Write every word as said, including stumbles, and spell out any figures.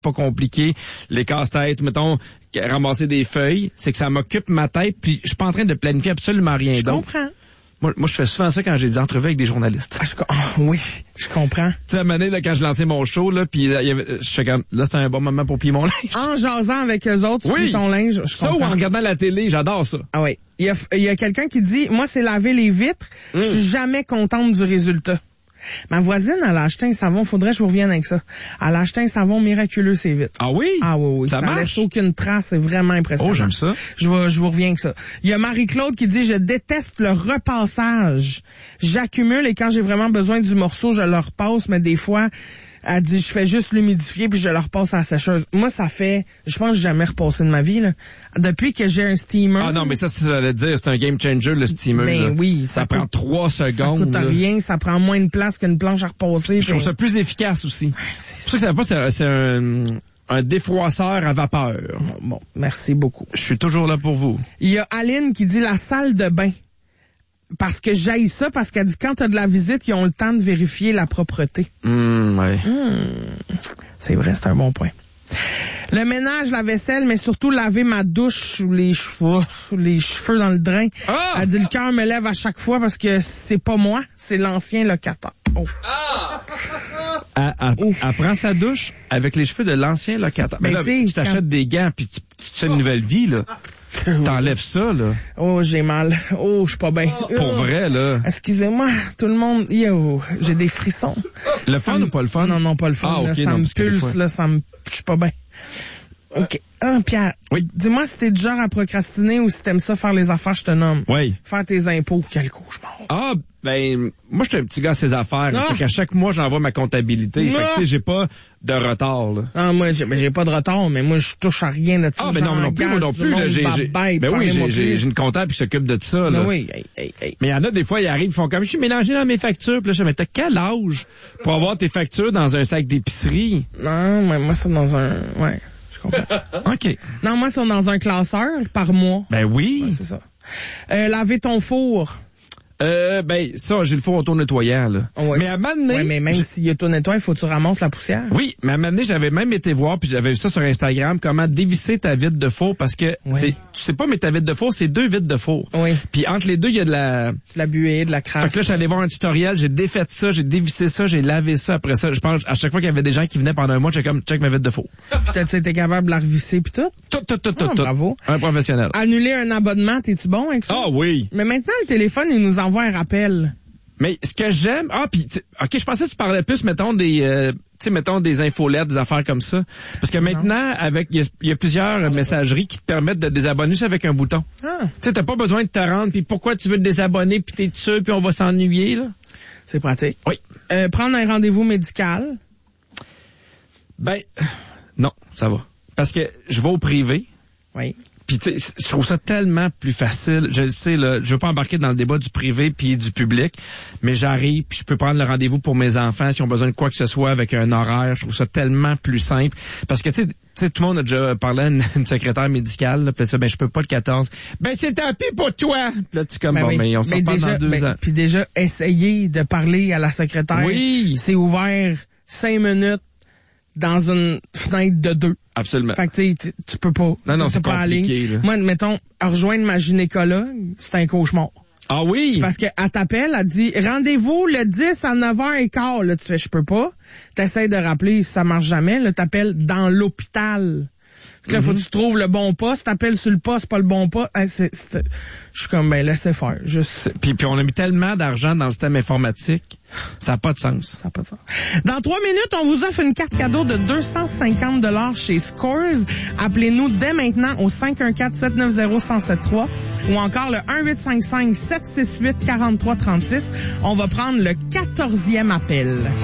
pas compliqué. Les casse-têtes, mettons, ramasser des feuilles, c'est que ça m'occupe ma tête, puis je suis pas en train de planifier absolument rien Je d'autre. comprends. Moi, moi, je fais souvent ça quand j'ai des entrevues avec des journalistes. Ah, je, oh, oui, je comprends. Tu sais, à un moment donné, là, quand je lançais mon show, là, puis il y avait, je fais comme, là, c'était un bon moment pour plier mon linge. En jasant avec eux autres, tu Oui. plies ton linge, je Ça comprends. ou en regardant la télé, j'adore ça. Ah oui. Il y a, il y a quelqu'un qui dit, moi, c'est laver les vitres. Mm. Je suis jamais contente du résultat. Ma voisine, elle a acheté un savon, faudrait que je vous revienne avec ça. Elle a acheté un savon miraculeux, c'est vite. Ah oui? Ah oui, oui. Ça Ça, marche? laisse aucune trace, c'est vraiment impressionnant. Oh, j'aime ça. Je vous, je vous reviens avec ça. Il y a Marie-Claude qui dit, je déteste le repassage. J'accumule et quand j'ai vraiment besoin du morceau, je le repasse, mais des fois, elle dit, je fais juste l'humidifier puis je le repasse à la sécheuse. Moi, ça fait, je pense que j'ai jamais repassé de ma vie, là. Depuis que j'ai un steamer. Ah non, mais ça, c'est ce que j'allais dire, c'est un game changer, le steamer. Ben là. oui, Ça, ça prend coûte- trois Ça secondes. coûte là. rien, ça prend moins de place qu'une planche à repasser. Je trouve puis- ça plus efficace aussi. C'est pour ça que ça va pas, c'est, c'est un, un défroisseur à vapeur. Bon, bon, merci beaucoup. Je suis toujours là pour vous. Il y a Aline qui dit la salle de bain. Parce que j'haïs ça, parce qu'elle dit quand t'as de la visite, ils ont le temps de vérifier la propreté. Hum, ouais. C'est vrai, c'est un bon point. Le ménage, la vaisselle, mais surtout laver ma douche ou les cheveux, les cheveux dans le drain. Ah! Elle dit le cœur me lève à chaque fois parce que c'est pas moi, c'est l'ancien locataire. Oh. Elle, elle- Ouf. elle prend sa douche avec les cheveux de l'ancien locataire. Ben, Mais là, t'sais, tu t'achètes quand- des gants puis tu, tu te fais une nouvelle vie, là. T'enlèves ça, là. Oh, j'ai mal. Oh, je suis pas bien. Pour Oh. vrai, là. Excusez-moi, tout le monde, yo, j'ai des frissons. Le Ça fun me- ou pas le fun? Non, non, pas le fun. Ah, là, ok, ça non, me parce que des pulse, fois- là, ça me, je suis pas bien. OK. Ah, Pierre. Oui. Dis-moi si t'es du genre à procrastiner ou si t'aimes ça faire les affaires, je te nomme. Oui. Faire tes impôts, quel cauchemar. Ah, ben, moi, je suis un petit gars à ses affaires. Ah. Fait qu'à chaque mois, j'envoie ma comptabilité. Fait que, Ah. tu sais, j'ai pas de retard, là. Ah, moi, j'ai, ben, j'ai pas de retard, mais moi, je touche à rien de ça. Ah, ben non, non plus, moi non plus, là, j'ai, j'ai, ben oui, j'ai, j'ai, j'ai une comptable qui s'occupe de ça, là. Ben oui, hey, hey, hey. Mais il y en a des fois, ils arrivent, ils font comme, je suis mélangé dans mes factures. Puis là, je dis, mais t'as quel âge pour avoir tes factures dans un sac d'épicerie? Non, mais moi, c'est dans un, ouais, je comprends. OK. Non, moi, c'est dans un classeur par mois. Ben oui. Ouais, c'est ça. Euh, laver ton four. Euh, ben, ça, j'ai le four auto-nettoyant, là. Ouais. Mais à un moment donné, Ouais, mais même j'ai- s'il y a ton nettoyage, il faut que tu ramasses la poussière. oui, mais à un moment donné, j'avais même été voir, puis j'avais vu ça sur Instagram, comment dévisser ta vitre de four, parce que, Oui. c'est, tu sais pas, mais ta vitre de four, c'est deux vitres de four. Oui. Puis entre les deux, il y a de la... De la buée, de la Fait crasse. que là, j'allais voir un tutoriel, j'ai défait ça, j'ai dévissé ça, j'ai lavé ça. Après ça, je pense, à chaque fois qu'il y avait des gens qui venaient pendant un mois, j'étais comme, check ma vitre de four. Peut-être que t'es capable de la revisser pis tout. Tout, tout, tout, tout, Ah, tout. bravo. Un professionnel. Annuler un abonnement, t'es-tu bon avec ça? Ah oui. Mais maintenant, le téléphone, il nous envoie un rappel. Mais ce que j'aime, ah puis tu- ok, je pensais que tu parlais plus, mettons des, euh, tu sais, mettons des infolettes, des affaires comme ça, parce que maintenant, avec il y, a- il y a plusieurs messageries qui te permettent de désabonner juste avec un bouton. Ah, Tu sais, t'as pas besoin de te rendre, puis pourquoi tu veux te désabonner, puis t'es dessus, puis on va s'ennuyer là. c'est pratique. Oui. Euh, prendre un rendez-vous médical. Ben non, ça va, parce que je vais au privé. Oui. Puis tu sais, je trouve ça tellement plus facile. Je le sais, là, je veux pas embarquer dans le débat du privé puis du public, mais j'arrive puis je peux prendre le rendez-vous pour mes enfants s'ils ont besoin de quoi que ce soit avec un horaire. Je trouve ça tellement plus simple. Parce que tu sais, tu sais, tout le monde a déjà parlé à une, une secrétaire médicale. Là, puis ça, ben je peux pas le quatorze. Ben c'est tant pis pour toi. Puis là tu es comme Ben bon, oui. mais on s'en Mais parle déjà, dans deux ben, ans. Puis déjà, essayer de parler à la secrétaire. Oui. C'est ouvert cinq minutes dans une fenêtre de deux. Absolument. Fait que tu sais, tu- tu peux pas. Non, non, Tu c'est peux pas compliqué, aller. là. Moi, mettons, rejoindre ma gynécologue, c'est un cauchemar. Ah oui. Parce qu'elle t'appelle, elle dit rendez-vous le dix à neuf heures quinze. Là, tu fais je peux pas. T'essayes de rappeler, ça marche jamais. Là, t'appelles dans l'hôpital. Puis là, Mm-hmm. faut que tu trouves le bon poste. T'appelles sur le poste, pas le bon poste. Hey, c'est, c'est- je suis comme, ben, laissez faire. Juste, Puis, puis on a mis tellement d'argent dans le système informatique, ça n'a pas de sens. ça n'a pas de sens. Dans trois minutes, on vous offre une carte cadeau de deux cent cinquante dollars chez Scores. Appelez-nous dès maintenant au cinq un quatre, sept neuf zéro, un zéro sept trois ou encore le un huit cinq cinq, sept six huit, quatre trois trois six. On va prendre le quatorzième appel.